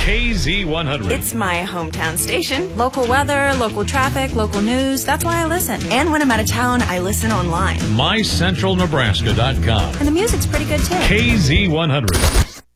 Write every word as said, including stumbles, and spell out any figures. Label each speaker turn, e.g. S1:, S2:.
S1: K Z one hundred.
S2: It's my hometown station.
S3: Local weather, local traffic, local news. That's why I listen.
S2: And when I'm out of town, I listen online.
S1: my central nebraska dot com.
S3: And the music's pretty good, too.
S1: K Z one hundred.